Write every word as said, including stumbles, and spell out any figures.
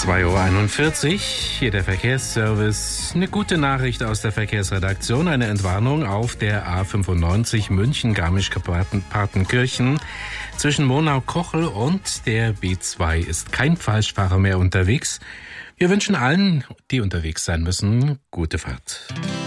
zwei Uhr einundvierzig, hier der Verkehrsservice. Eine gute Nachricht aus der Verkehrsredaktion. Eine Entwarnung auf der A fünfundneunzig München-Garmisch-Partenkirchen. Zwischen Monau-Kochel und der B zwei ist kein Falschfahrer mehr unterwegs. Wir wünschen allen, die unterwegs sein müssen, gute Fahrt.